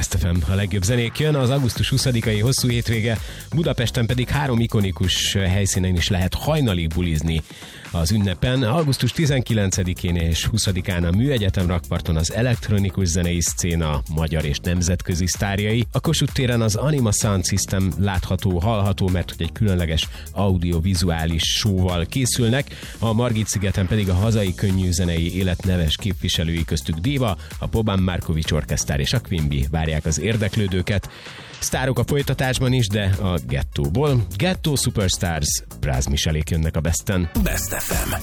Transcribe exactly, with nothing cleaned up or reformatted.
Best ef em, a legjobb zenék jön, az augusztus huszadikai hosszú hétvége, Budapesten pedig három ikonikus helyszínen is lehet hajnalig bulizni az ünnepen. augusztus tizenkilencedikén és huszadikán a Műegyetem rakparton az elektronikus zenei szcéna magyar és nemzetközi sztárjai. A Kossuth téren az Anima Sound System látható, hallható, mert hogy egy különleges audiovizuális show-val készülnek. A Margit-szigeten pedig a hazai könnyű zenei élet neves képviselői, köztük Déva, a Boban Markovics Orkesztár és a Quimby várják az érdeklődőket. Sztárok a folytatásban is, de a gettóból. Ghetto Superstars, Bráz Michelék jönnek a Besten. Best ef em.